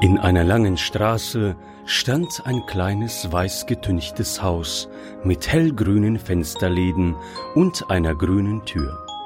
In einer langen Straße stand ein kleines weiß getünchtes Haus mit hellgrünen Fensterläden und einer grünen Tür.